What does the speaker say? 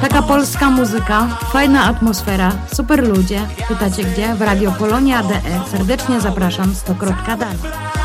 Taka polska muzyka, fajna atmosfera, super ludzie. Pytacie gdzie? W Radio Polonia DE. Serdecznie zapraszam, 100 dalej.